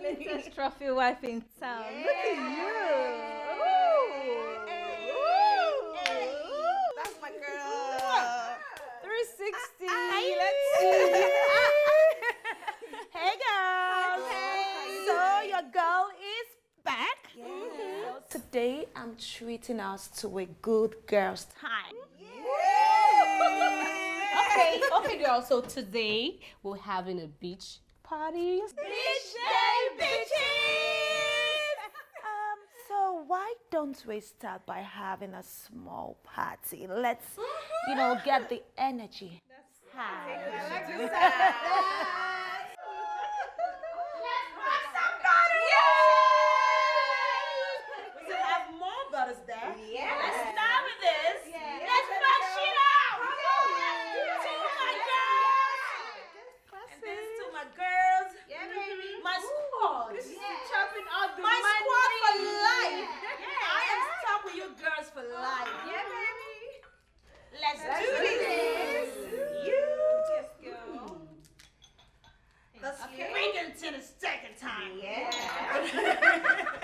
latest trophy wife in town. Look at you. That's my girl. 360. Let's see. Hey, girls. Hey. So your girl is back. Yeah. Today I'm treating us to a good girls' time. Okay, girls. So today we're having a beach party. Beach day, bitches! So why don't we start by having a small party? Let's, get the energy high. I like this side. Let's rock somebody! We should have more brothers there. Yeah. Let's start with this. Yeah. Let's rock shit out. And this to my girls. Yeah, baby. My squad. This is chopping out the my squad for life. Yeah. I am stuck with you girls for life. Yeah, baby. Let's do this. You just go. Let's bring it to the second time. Yeah.